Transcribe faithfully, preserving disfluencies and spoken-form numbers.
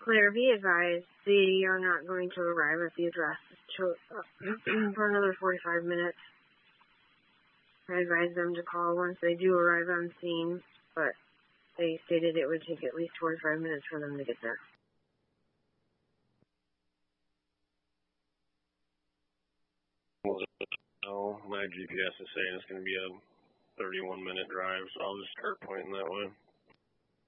Claire, be advised, they are not going to arrive at the address to, uh, for another forty-five minutes. I advised them to call once they do arrive on scene, but they stated it would take at least forty-five minutes for them to get there. No, my G P S is saying it's going to be a thirty-one minute drive, so I'll just start pointing that way.